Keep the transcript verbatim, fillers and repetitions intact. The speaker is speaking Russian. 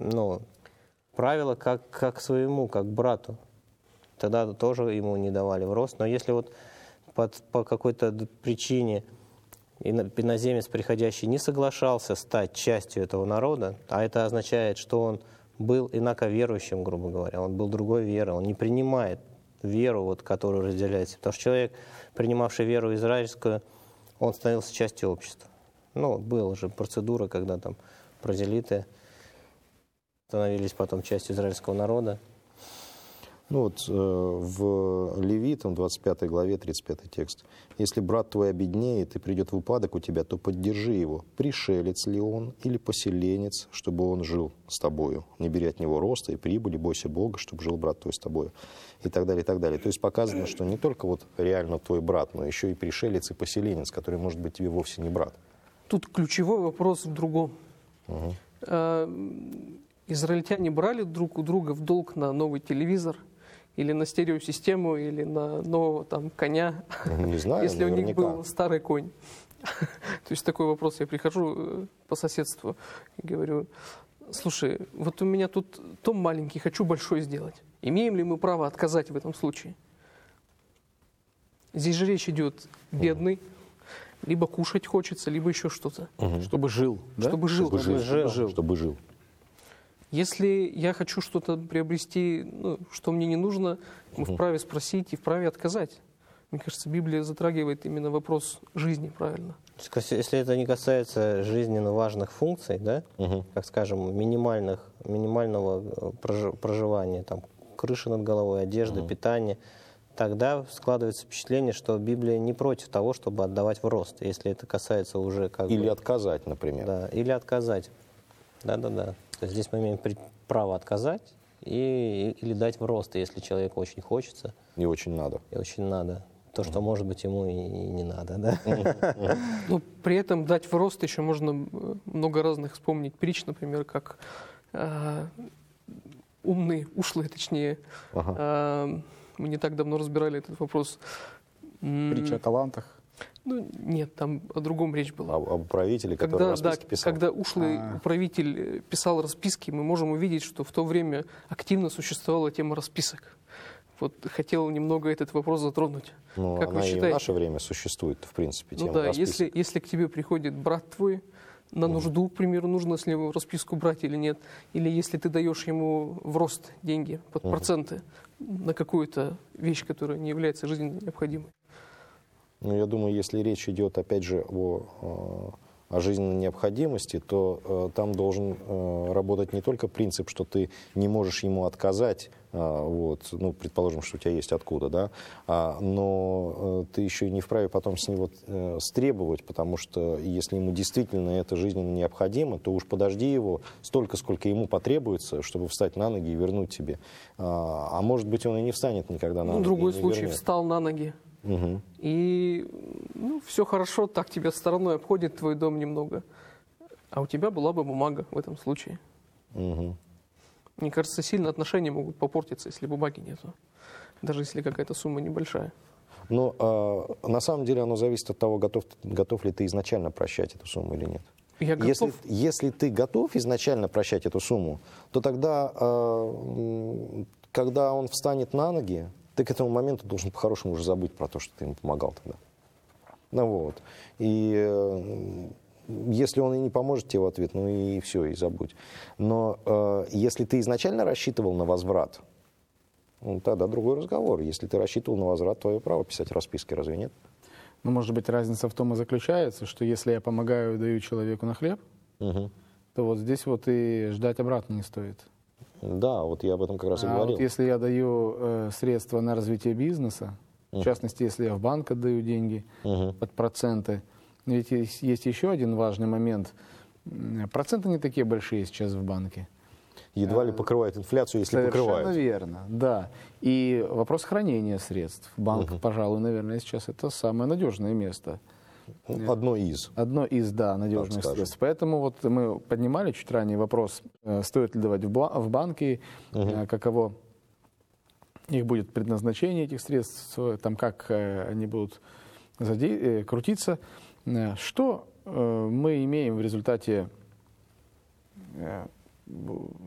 ну, правила как, как своему, как брату. Тогда тоже ему не давали в рост. Но если вот под, по какой-то причине иноземец, приходящий, не соглашался стать частью этого народа, а это означает, что он был инаковерующим, грубо говоря, он был другой веры, он не принимает веру, вот, которую разделяется. Потому что человек, принимавший веру израильскую, он становился частью общества. Ну, была же процедура, когда там прозелиты становились потом частью израильского народа. Ну вот э, в Левитам, двадцать пятой главе, тридцать пятый текст. «Если брат твой обеднеет и придет в упадок у тебя, то поддержи его, пришелец ли он или поселенец, чтобы он жил с тобою. Не бери от него роста и прибыли, бойся Бога, чтобы жил брат твой с тобою». И так далее, и так далее. То есть показано, что не только вот реально твой брат, но еще и пришелец и поселенец, который может быть тебе вовсе не брат. Тут ключевой вопрос в другом. Угу. Израильтяне брали друг у друга в долг на новый телевизор, или на стереосистему, или на нового там коня, не знаю, если наверняка. у них был старый конь. То есть такой вопрос. Я прихожу по соседству и говорю: слушай, вот у меня тут дом маленький, хочу большой сделать. Имеем ли мы право отказать в этом случае? Здесь же речь идет бедный, либо кушать хочется, либо еще что-то. Угу. Чтобы жил. Да? Чтобы жил. Чтобы жил. Чтобы жил. Чтобы жил. Если я хочу что-то приобрести, ну, что мне не нужно, мы Угу. вправе спросить и вправе отказать. Мне кажется, Библия затрагивает именно вопрос жизни правильно. Если это не касается жизненно важных функций, да, Угу. как, скажем, минимальных, минимального проживания, там, крыша над головой, одежда, Угу. питание, тогда складывается впечатление, что Библия не против того, чтобы отдавать в рост, если это касается уже как Или бы, отказать, например. да, или отказать. Да-да-да. То есть здесь мы имеем право отказать и, или дать в рост, если человеку очень хочется. И очень надо. И очень надо. То, что, может быть, ему и, и не надо, да? Но при этом дать в рост еще можно много разных вспомнить притч, например, как э, умные, ушлые, точнее. Ага. Э, мы не так давно разбирали этот вопрос. Притча о талантах. Ну, нет, там о другом речь была. Об, об управителе, который Когда, расписки да, писал. когда ушлый А. управитель писал расписки, мы можем увидеть, что в то время активно существовала тема расписок. Вот хотел немного этот вопрос затронуть. Ну, как она вы и в считаете? наше время существует, в принципе, Ну тема да, расписок. если, если к тебе приходит брат твой на нужду, к примеру, нужно с него расписку брать или нет, или если ты даешь ему в рост деньги под Мгм. проценты на какую-то вещь, которая не является жизненно необходимой. Ну, я думаю, если речь идет, опять же, о, о жизненной необходимости, то э, там должен э, работать не только принцип, что ты не можешь ему отказать, э, вот, ну, предположим, что у тебя есть откуда, да, а, но э, ты еще и не вправе потом с него э, стребовать, потому что если ему действительно это жизненно необходимо, то уж подожди его столько, сколько ему потребуется, чтобы встать на ноги и вернуть тебе. А, а может быть, он и не встанет никогда на Ну, ноги. другой и не случай, вернет. встал на ноги. Угу. И ну, все хорошо, так тебя стороной обходит твой дом немного. А у тебя была бы бумага в этом случае. Угу. Мне кажется, сильно отношения могут попортиться, если бумаги нету. Даже если какая-то сумма небольшая. Но э, на самом деле оно зависит от того, готов, готов ли ты изначально прощать эту сумму или нет. Я готов. Если, если ты готов изначально прощать эту сумму, то тогда, э, когда он встанет на ноги, ты к этому моменту должен по-хорошему уже забыть про то, что ты ему помогал тогда. Ну вот. И э, если он и не поможет тебе в ответ, ну и все, и забудь. Но э, если ты изначально рассчитывал на возврат, ну, тогда другой разговор. Если ты рассчитывал на возврат, твое право писать расписки, разве нет? Ну, может быть, разница в том и заключается, что если я помогаю и даю человеку на хлеб, Угу. то вот здесь вот и ждать обратно не стоит. Да, вот я об этом как раз и А говорил. вот если я даю э, средства на развитие бизнеса, Мгм. в частности, если я в банк отдаю деньги Мгм. под проценты, ведь есть, есть еще один важный момент. М, Проценты не такие большие сейчас в банке. Едва ли покрывает инфляцию, если Совершенно покрывает. верно, да. И вопрос хранения средств. Банк, Мгм. пожалуй, наверное, сейчас это самое надежное место. Ну, одно из. Одно из, да, надежных скажем. средств. Поэтому вот мы поднимали чуть ранее вопрос, э, стоит ли давать в, ба- в банки, э, каково их будет предназначение этих средств, э, там как э, они будут заде- э, крутиться. Э, Что э, мы имеем в результате э,